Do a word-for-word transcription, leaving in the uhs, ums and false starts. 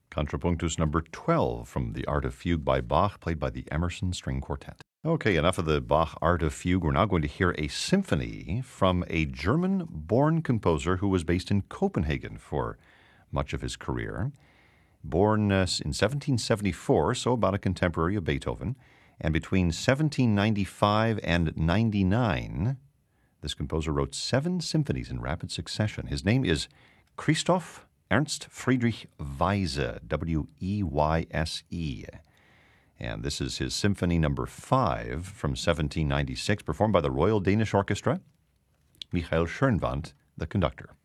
Contrapunctus number twelve from the Art of Fugue by Bach, played by the Emerson String Quartet. Okay, enough of the Bach Art of Fugue. We're now going to hear a symphony from a German-born composer who was based in Copenhagen for much of his career. Born uh, in seventeen seventy-four, so about a contemporary of Beethoven, and between seventeen ninety-five and ninety-nine, this composer wrote seven symphonies in rapid succession. His name is Christoph Ernst Friedrich Weyse, W E Y S E. And this is his symphony number five from seventeen ninety-six, performed by the Royal Danish Orchestra. Michael Schönwandt, the conductor.